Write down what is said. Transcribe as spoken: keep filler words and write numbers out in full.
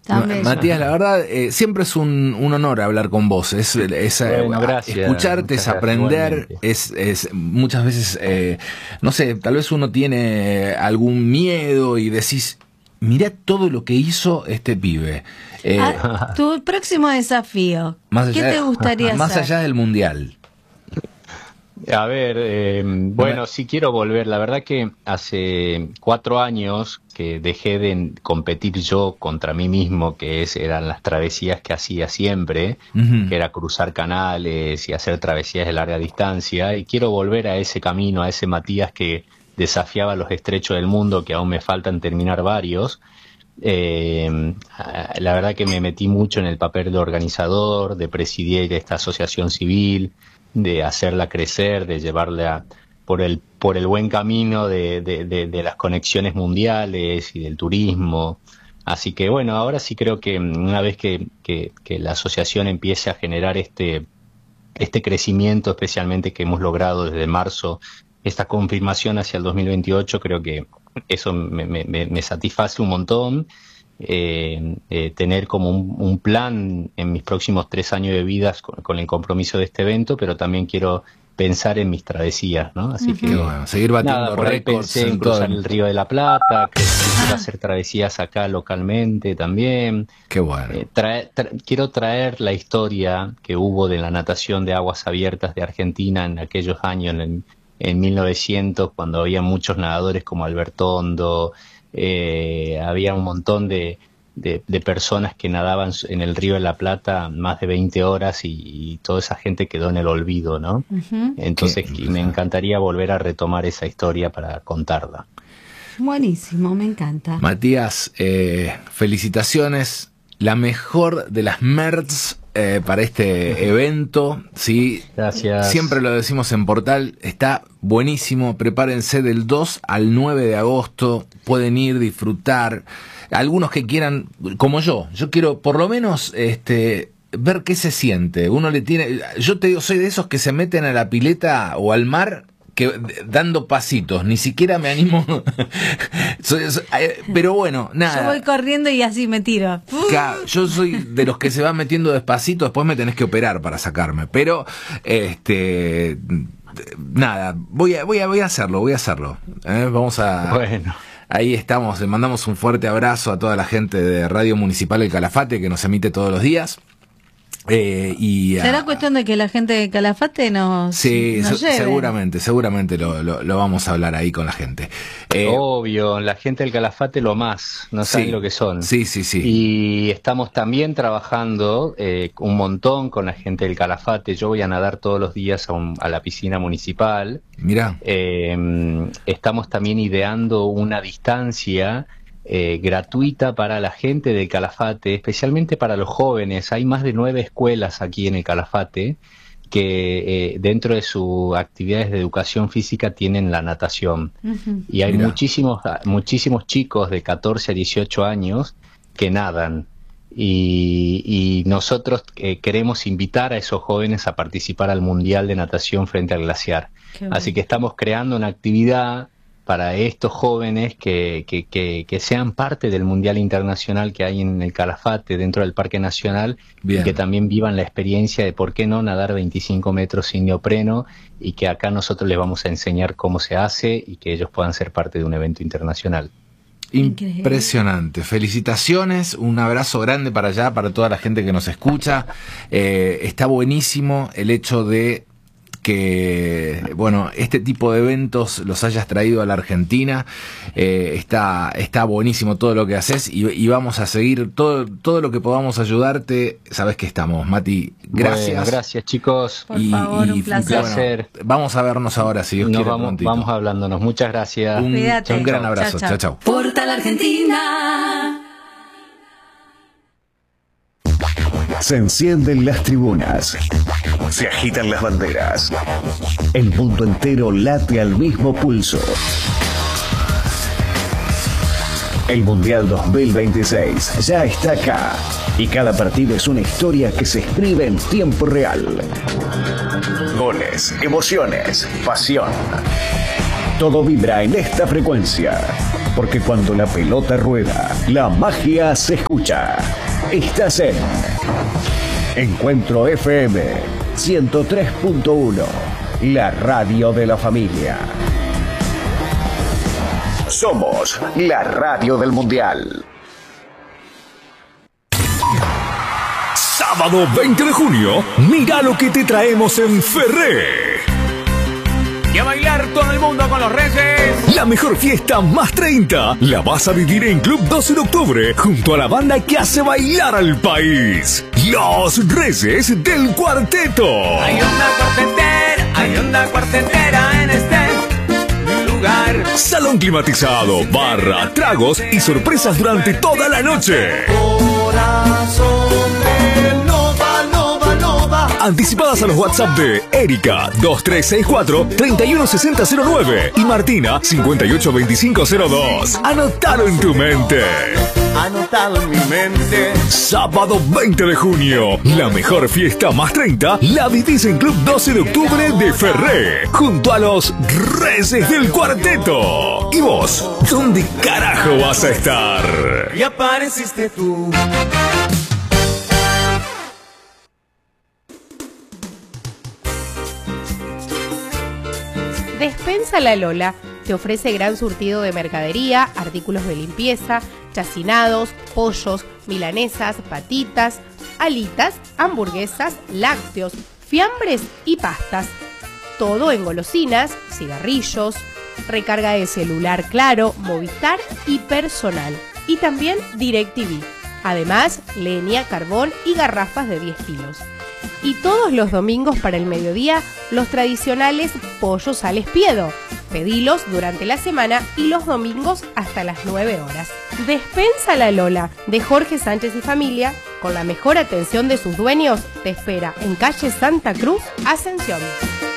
Matías, la verdad, eh, siempre es un, un honor hablar con vos. Es, es bueno, gracias, escucharte, es aprender, es, es muchas veces, eh, no sé, tal vez uno tiene algún miedo y decís, mirá todo lo que hizo este pibe. Eh, ah, tu próximo desafío, más allá, ¿qué te gustaría más hacer? allá del mundial? A ver, eh, bueno, sí quiero volver. La verdad que hace cuatro años que dejé de competir yo contra mí mismo, que es, eran las travesías que hacía siempre, uh-huh. que era cruzar canales y hacer travesías de larga distancia, y quiero volver a ese camino, a ese Matías que desafiaba los estrechos del mundo, que aún me faltan terminar varios. Eh, la verdad que me metí mucho en el papel de organizador, de presidir esta asociación civil, de hacerla crecer, de llevarla por el por el buen camino de, de, de, de las conexiones mundiales y del turismo. Así que bueno, ahora sí creo que una vez que, que, que la asociación empiece a generar este, este crecimiento, especialmente que hemos logrado desde marzo, esta confirmación hacia el dos mil veintiocho, creo que eso me, me, me satisface un montón. Eh, eh, tener como un, un plan en mis próximos tres años de vida con, con el compromiso de este evento, pero también quiero pensar en mis travesías, ¿no? Así uh-huh. que bueno, seguir batiendo nada, récords. Pensé en cruzar el Río de la Plata, que quiero hacer travesías acá localmente también. Qué bueno. Eh, traer, tra quiero traer la historia que hubo de la natación de aguas abiertas de Argentina en aquellos años, en, en mil novecientos, cuando había muchos nadadores como Albertondo. Eh, había un montón de, de, de personas que nadaban en el Río de la Plata más de veinte horas y, y toda esa gente quedó en el olvido, ¿no? Uh-huh. Entonces me encantaría volver a retomar esa historia para contarla. Buenísimo, me encanta. Matías, eh, felicitaciones, la mejor de las merds eh, para este evento, ¿sí? Gracias. Siempre lo decimos en Portal, está buenísimo, prepárense del dos al nueve de agosto, pueden ir, disfrutar. Algunos que quieran, como yo, yo quiero por lo menos este ver qué se siente. Uno le tiene, yo te digo, soy de esos que se meten a la pileta o al mar que dando pasitos, ni siquiera me animo. soy, soy, pero bueno, nada. Yo voy corriendo y así me tiro. Claro, yo soy de los que se van metiendo despacito, después me tenés que operar para sacarme. Pero, este, nada, voy a, voy a, voy a hacerlo, voy a hacerlo. ¿Eh? Vamos a. Bueno. Ahí estamos, le mandamos un fuerte abrazo a toda la gente de Radio Municipal del Calafate que nos emite todos los días. Eh, y, ¿Será uh, cuestión de que la gente de Calafate nos, sí, nos se, lleve? seguramente, seguramente lo, lo, lo vamos a hablar ahí con la gente. Eh, Obvio, la gente del Calafate lo más, no saben sí, lo que son. Sí, sí, sí. Y estamos también trabajando eh, un montón con la gente del Calafate. Yo voy a nadar todos los días a, un, a la piscina municipal. Mirá. Eh, estamos también ideando una distancia Eh, gratuita para la gente del Calafate, especialmente para los jóvenes. Hay más de nueve escuelas aquí en el Calafate que eh, dentro de sus actividades de educación física tienen la natación. Uh-huh. Y hay Mirá. muchísimos muchísimos chicos de catorce a dieciocho años que nadan. Y, y nosotros eh, queremos invitar a esos jóvenes a participar al Mundial de Natación frente al glaciar. Así que estamos creando una actividad para estos jóvenes que, que, que, que sean parte del Mundial Internacional que hay en el Calafate, dentro del Parque Nacional, Bien. y que también vivan la experiencia de por qué no nadar veinticinco metros sin neopreno, y que acá nosotros les vamos a enseñar cómo se hace y que ellos puedan ser parte de un evento internacional. Impresionante, felicitaciones, un abrazo grande para allá, para toda la gente que nos escucha. Eh, está buenísimo el hecho de que, bueno, este tipo de eventos los hayas traído a la Argentina. Eh, está, está buenísimo todo lo que haces y, y vamos a seguir todo, todo lo que podamos ayudarte. Sabes que estamos, Mati. Gracias. Bueno, gracias, chicos. Por y, favor, y, un placer. Un placer. Bueno, vamos a vernos ahora, si Dios Nos quiere. Vamos, vamos hablándonos. Muchas gracias. Un, un gran abrazo. Chao, chao. Portal Argentina. Se encienden las tribunas, se agitan las banderas, el mundo entero late al mismo pulso. El Mundial dos mil veintiséis ya está acá y cada partido es una historia que se escribe en tiempo real. Goles, emociones, pasión. Todo vibra en esta frecuencia. Porque cuando la pelota rueda, la magia se escucha. Estás en Encuentro F M ciento tres punto uno, la radio de la familia. Somos la radio del Mundial. Sábado veinte de junio, mira lo que te traemos en Ferré. Y a bailar todo el mundo con los Reyes. La mejor fiesta más treinta la vas a vivir en Club doce de octubre junto a la banda que hace bailar al país. Los Reyes del Cuarteto. Hay una cuartetera, hay una cuartetera en este lugar. Salón climatizado, barra, tragos y sorpresas durante toda la noche. Corazón de Nova, Nova, Nova. Anticipadas a los WhatsApp de Erika dos tres seis cuatro, tres uno seis cero cero nueve y Martina cincuenta y ocho veinticinco cero dos. Anotalo en tu mente. Anotado en mi mente. Sábado veinte de junio, la mejor fiesta más treinta la vivís en Club doce de octubre de Ferré, junto a los Reyes del Cuarteto. ¿Y vos? ¿Dónde carajo vas a estar? Y apareciste tú. Despensa La Lola te ofrece gran surtido de mercadería, artículos de limpieza, chacinados, pollos, milanesas, patitas, alitas, hamburguesas, lácteos, fiambres y pastas. Todo en golosinas, cigarrillos, recarga de celular Claro, Movistar y personal. Y también DirecTV. Además, leña, carbón y garrafas de diez kilos. Y todos los domingos para el mediodía, los tradicionales pollos al espiedo. Pedilos durante la semana y los domingos hasta las nueve horas. Despensa La Lola, de Jorge Sánchez y familia, con la mejor atención de sus dueños, te espera en calle Santa Cruz, Ascensión.